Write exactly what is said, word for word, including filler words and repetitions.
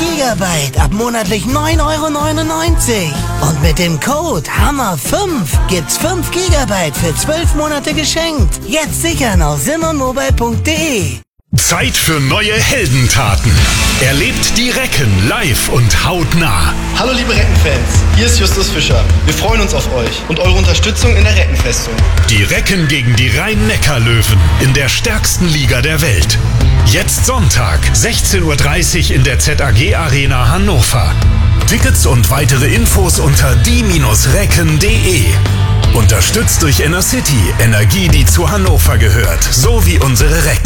Gigabyte ab monatlich neun Euro neunundneunzig. Und mit dem Code Hammer fünf gibt's fünf Gigabyte für zwölf Monate geschenkt. Jetzt sichern auf simmermobile punkt de. Zeit für neue Heldentaten. Erlebt die Recken live und hautnah. Hallo liebe Reckenfans, hier ist Justus Fischer. Wir freuen uns auf euch und eure Unterstützung in der Reckenfestung. Die Recken gegen die Rhein-Neckar-Löwen in der stärksten Liga der Welt. Jetzt Sonntag, sechzehn Uhr dreißig in der Z A G Arena Hannover. Tickets und weitere Infos unter die Bindestrich recken punkt de. Unterstützt durch Inner City, Energie, die zu Hannover gehört, sowie unsere Recken.